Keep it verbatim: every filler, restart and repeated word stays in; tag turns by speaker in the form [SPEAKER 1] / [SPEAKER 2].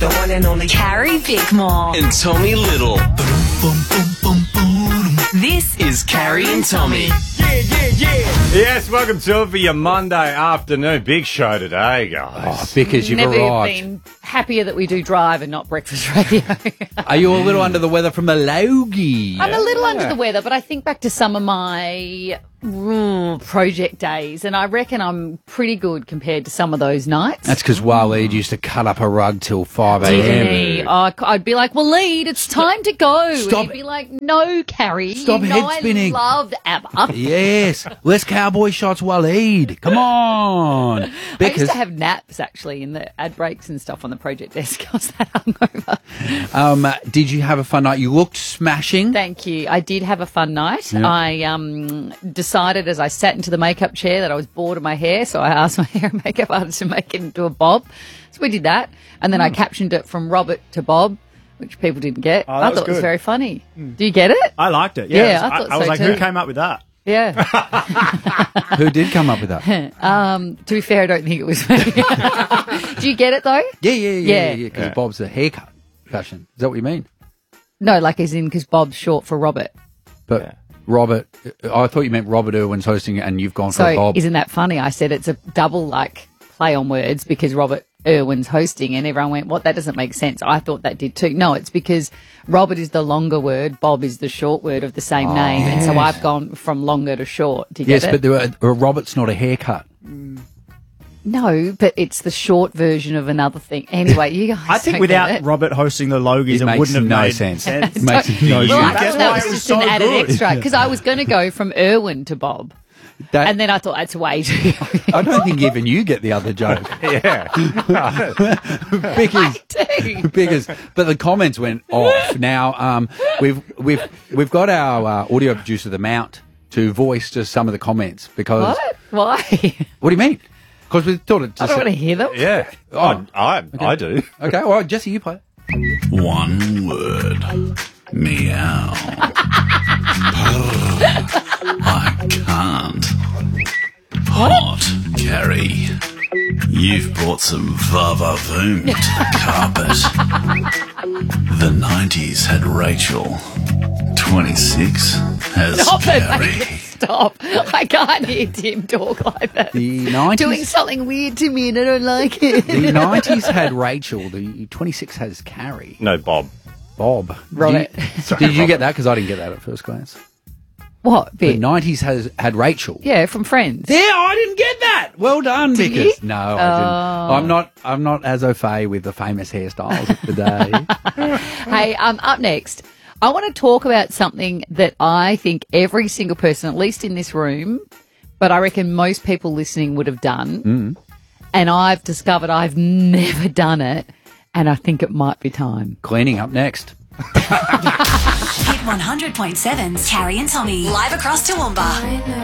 [SPEAKER 1] the one and only
[SPEAKER 2] Carrie Bickmore.
[SPEAKER 3] and Tommy Little.
[SPEAKER 2] This
[SPEAKER 3] Is Carrie and Tommy.
[SPEAKER 4] Yes, welcome to it for your Monday afternoon. Big show today, guys.
[SPEAKER 5] Oh, because you've
[SPEAKER 6] Never
[SPEAKER 5] arrived.
[SPEAKER 6] been happier that we do drive and not breakfast radio.
[SPEAKER 5] Are you a little under the weather from the Logie?
[SPEAKER 6] I'm a little under the weather, but I think back to some of my ooh, project days, and I reckon I'm pretty good compared to some of those nights.
[SPEAKER 5] That's because Waleed used to cut up a rug till five
[SPEAKER 6] Did
[SPEAKER 5] a.m.
[SPEAKER 6] he? Oh, I'd be like, Waleed, it's time to go.
[SPEAKER 5] Stop
[SPEAKER 6] And he'd be like, no, Carrie.
[SPEAKER 5] Stop
[SPEAKER 6] you know
[SPEAKER 5] head spinning.
[SPEAKER 6] I loved ABBA.
[SPEAKER 5] Yes, less cowboy shots, Waleed. Come on.
[SPEAKER 6] I used
[SPEAKER 5] Because
[SPEAKER 6] to have naps, actually, in the ad breaks and stuff on the project desk. I was that hungover.
[SPEAKER 5] um, did you have a fun night? You looked smashing.
[SPEAKER 6] Thank you. I did have a fun night.
[SPEAKER 5] Yep.
[SPEAKER 6] I um, decided as I sat into the makeup chair that I was bored of my hair, so I asked my hair and makeup artist to make it into a bob. So we did that. And then I captioned it from Robert to Bob, which people didn't get.
[SPEAKER 7] Oh, that
[SPEAKER 6] I
[SPEAKER 7] was
[SPEAKER 6] thought it was
[SPEAKER 7] good.
[SPEAKER 6] very funny. Do you get it?
[SPEAKER 7] I liked it. Yeah,
[SPEAKER 6] Yeah,
[SPEAKER 7] it was-
[SPEAKER 6] I thought
[SPEAKER 7] I, was
[SPEAKER 6] so
[SPEAKER 7] like,
[SPEAKER 6] too.
[SPEAKER 7] who came up with that?
[SPEAKER 6] Yeah.
[SPEAKER 5] Who did come up with that?
[SPEAKER 6] um, to be fair, I don't think it was me. Do you get it, though?
[SPEAKER 5] Yeah, yeah, yeah,
[SPEAKER 6] Yeah.
[SPEAKER 5] yeah. Because
[SPEAKER 7] Yeah.
[SPEAKER 5] Bob's a haircut fashion. Is that what you mean?
[SPEAKER 6] No, like as in because Bob's short for Robert.
[SPEAKER 5] But
[SPEAKER 7] Yeah.
[SPEAKER 5] Robert, I thought you meant Robert Irwin's hosting it and you've gone for
[SPEAKER 6] So
[SPEAKER 5] Bob.
[SPEAKER 6] isn't that funny? I said it's a double like play on words because Robert Irwin's hosting, and everyone went, "What? That doesn't make sense." I thought that did too. No, it's because Robert is the longer word, Bob is the short word of the same name, and so
[SPEAKER 5] yes.
[SPEAKER 6] I've gone from longer to short. Do you
[SPEAKER 5] Yes,
[SPEAKER 6] get it?
[SPEAKER 5] but there were, uh, Robert's not a haircut.
[SPEAKER 6] No, but it's the short version of another thing. Anyway, you guys.
[SPEAKER 7] I think
[SPEAKER 6] don't
[SPEAKER 7] without
[SPEAKER 6] get it.
[SPEAKER 7] Robert hosting the Logies,
[SPEAKER 5] It
[SPEAKER 7] it,
[SPEAKER 5] makes
[SPEAKER 7] wouldn't have
[SPEAKER 5] no
[SPEAKER 7] made
[SPEAKER 5] sense.
[SPEAKER 7] sense.
[SPEAKER 5] It makes no
[SPEAKER 6] Well, I
[SPEAKER 5] sense.
[SPEAKER 6] thought
[SPEAKER 7] That's
[SPEAKER 6] that
[SPEAKER 7] why
[SPEAKER 6] was
[SPEAKER 7] it was
[SPEAKER 6] just
[SPEAKER 7] so
[SPEAKER 6] an added
[SPEAKER 7] good.
[SPEAKER 6] extra because I was going to go from Irwin to Bob,
[SPEAKER 5] That-
[SPEAKER 6] and then I thought that's way too.
[SPEAKER 5] I don't think even you get the other joke.
[SPEAKER 4] Yeah.
[SPEAKER 5] because,
[SPEAKER 6] do.
[SPEAKER 5] because, but the comments went off. Now, um, we've we've we've got our uh, audio producer, the Mount, to voice just some of the comments because.
[SPEAKER 6] What? Why?
[SPEAKER 5] What do you mean? Because we thought it
[SPEAKER 6] I
[SPEAKER 5] just.
[SPEAKER 6] don't want to hear them.
[SPEAKER 4] Yeah.
[SPEAKER 5] Oh,
[SPEAKER 4] I, I do.
[SPEAKER 5] okay. All right, Jesse, you play.
[SPEAKER 3] One word. Meow. I can't. Hot, Carrie. You've brought some va-va-voom to the carpet. The nineties had Rachel. twenty-six has
[SPEAKER 6] Stop it,
[SPEAKER 3] Carrie.
[SPEAKER 6] make it stop. I can't hear Tim talk like that.
[SPEAKER 5] The
[SPEAKER 6] Doing
[SPEAKER 5] nineties.
[SPEAKER 6] something weird to me and I don't like it.
[SPEAKER 5] The nineties had Rachel. The twenty-six has Carrie.
[SPEAKER 4] No, Bob.
[SPEAKER 5] Bob.
[SPEAKER 6] Robert.
[SPEAKER 5] Did you, did you get that? Because I didn't get that at first glance.
[SPEAKER 6] What
[SPEAKER 5] The
[SPEAKER 6] bit?
[SPEAKER 5] nineties has had Rachel.
[SPEAKER 6] Yeah, from Friends.
[SPEAKER 5] Yeah, I didn't get that. Well done,
[SPEAKER 6] Did
[SPEAKER 5] Vickers.
[SPEAKER 6] you?
[SPEAKER 5] No, I didn't. I'm not. I'm not as au fait with the famous hairstyles of the day.
[SPEAKER 6] Hey, um, up next, I want to talk about something that I think every single person, at least in this room, but I reckon most people listening would have done.
[SPEAKER 5] Mm.
[SPEAKER 6] And I've discovered I've never done it, and I think it might be time.
[SPEAKER 5] Cleaning up next.
[SPEAKER 2] Hit one hundred point seven's Carrie and Tommy. Live across Toowoomba.